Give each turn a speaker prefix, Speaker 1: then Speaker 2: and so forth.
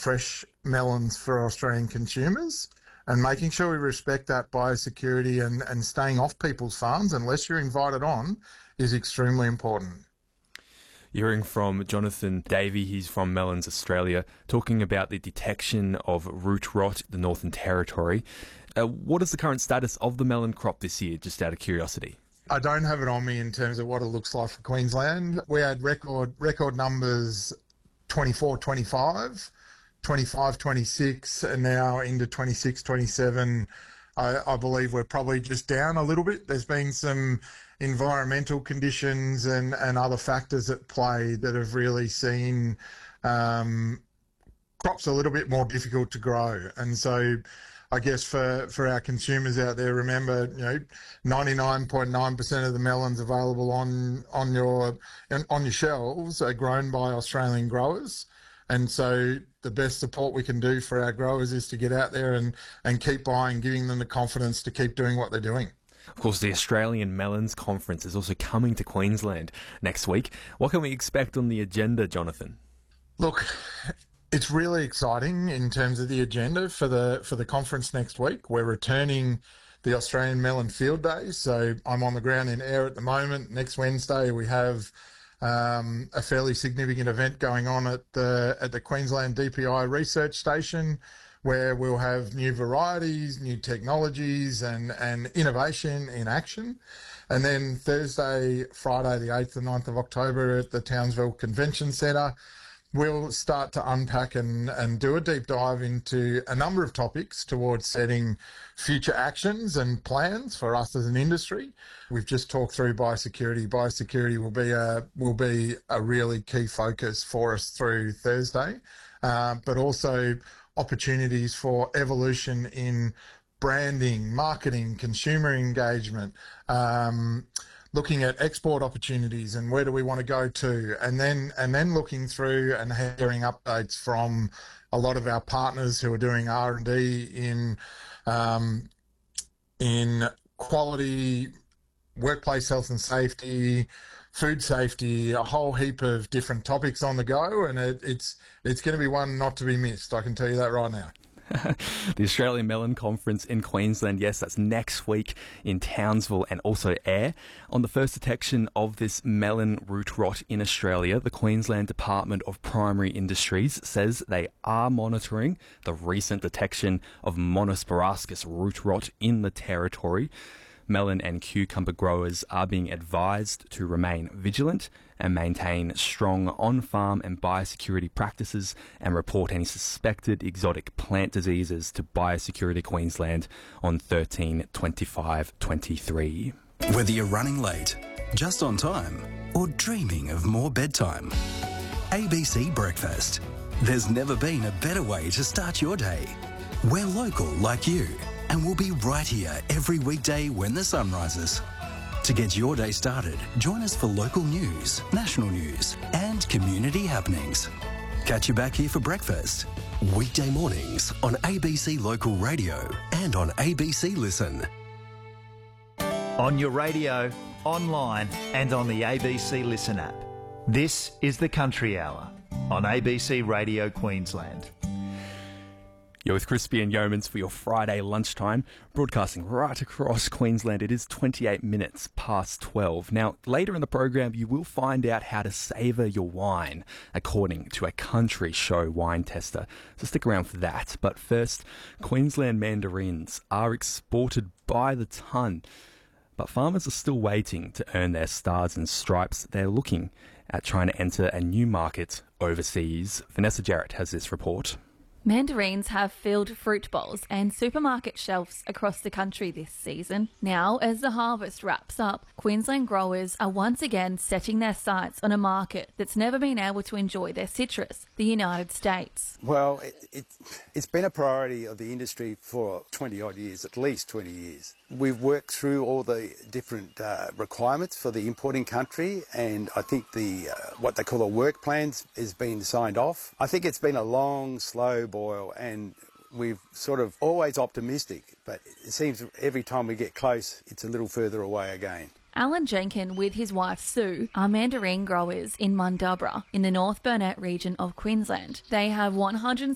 Speaker 1: fresh melons for Australian consumers, and making sure we respect that biosecurity and staying off people's farms unless you're invited on is extremely important.
Speaker 2: You're hearing from Jonathan Davey, he's from Melons Australia, talking about the detection of root rot in the Northern Territory. What is the current status of the melon crop this year, just out of curiosity?
Speaker 1: I don't have it on me in terms of what it looks like for Queensland. We had record numbers 24, 25, 25, 26, and now into 26, 27. I believe we're probably just down a little bit. There's been some environmental conditions and other factors at play that have really seen crops a little bit more difficult to grow. And so I guess for our consumers out there, remember, 99.9% of the melons available on your shelves are grown by Australian growers. And so the best support we can do for our growers is to get out there and keep buying, giving them the confidence to keep doing what they're doing.
Speaker 2: Of course, the Australian Melons Conference is also coming to Queensland next week. What can we expect on the agenda, Jonathan?
Speaker 1: Look, it's really exciting in terms of the agenda for the conference next week. We're returning the Australian Melon Field Days, so I'm on the ground in Ayr at the moment. Next Wednesday we have a fairly significant event going on at the Queensland DPI Research Station, where we'll have new varieties, new technologies and innovation in action. And then Thursday, Friday the 8th and 9th of October at the Townsville Convention Centre, we'll start to unpack and do a deep dive into a number of topics towards setting future actions and plans for us as an industry. We've just talked through biosecurity. Biosecurity will be a really key focus for us through Thursday, but also opportunities for evolution in branding, marketing, consumer engagement, looking at export opportunities and where do we want to go to, and then looking through and hearing updates from a lot of our partners who are doing R&D in quality, workplace health and safety, food safety, a whole heap of different topics on the go, and it's going to be one not to be missed. I can tell you that right now.
Speaker 2: The Australian Melon Conference in Queensland, yes, that's next week in Townsville and also Ayr. On the first detection of this melon root rot in Australia, the Queensland Department of Primary Industries says they are monitoring the recent detection of Monosporascus root rot in the territory. Melon and cucumber growers are being advised to remain vigilant and maintain strong on-farm and biosecurity practices and report any suspected exotic plant diseases to Biosecurity Queensland on 13/25/23.
Speaker 3: Whether you're running late, just on time, or dreaming of more bedtime, ABC Breakfast. There's never been a better way to start your day. We're local like you, and we'll be right here every weekday when the sun rises. To get your day started, join us for local news, national news, and community happenings. Catch you back here for breakfast. Weekday mornings on ABC Local Radio and on ABC Listen.
Speaker 4: On your radio, online, and on the ABC Listen app. This is the Country Hour on ABC Radio Queensland.
Speaker 2: You're with Crispy and Yeomans for your Friday lunchtime, broadcasting right across Queensland. It is 28 minutes past 12. Now, later in the program, you will find out how to savour your wine, according to a Country Show wine tester. So stick around for that. But first, Queensland mandarins are exported by the tonne. But farmers are still waiting to earn their stars and stripes. They're looking at trying to enter a new market overseas. Vanessa Jarrett has this report.
Speaker 5: Mandarins have filled fruit bowls and supermarket shelves across the country this season. Now, as the harvest wraps up, Queensland growers are once again setting their sights on a market that's never been able to enjoy their citrus, the United States.
Speaker 6: Well, it's been a priority of the industry for 20-odd years, at least 20 years. We've worked through all the different requirements for the importing country, and I think the what they call a work plans has been signed off. I think it's been a long, slow boil, and we've sort of always optimistic, but it seems every time we get close, it's a little further away again.
Speaker 5: Alan Jenkin with his wife Sue are mandarin growers in Mundubbera in the North Burnett region of Queensland. They have 160